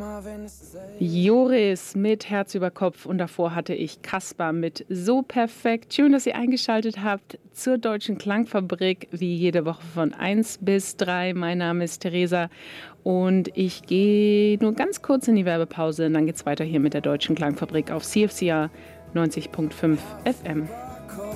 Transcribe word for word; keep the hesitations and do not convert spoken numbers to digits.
Joris mit Herz über Kopf und davor hatte ich Kaspar mit So perfekt. Schön, dass ihr eingeschaltet habt zur Deutschen Klangfabrik, wie jede Woche von eins bis drei. Mein Name ist Theresa und ich gehe nur ganz kurz in die Werbepause und dann geht's weiter hier mit der Deutschen Klangfabrik auf C F C R neunzig Komma fünf F M.